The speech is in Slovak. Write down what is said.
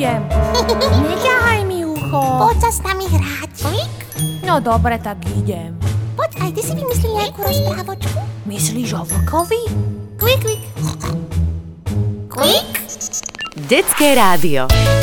idem. Neťahaj mi ucho. Poď sa s nami hrať. Klik. No dobre, tak idem. Poď, aj ty si vymyslí nejakú rozprávočku. Myslíš o vlkovi? Klik, klik. Klik. Detské rádio.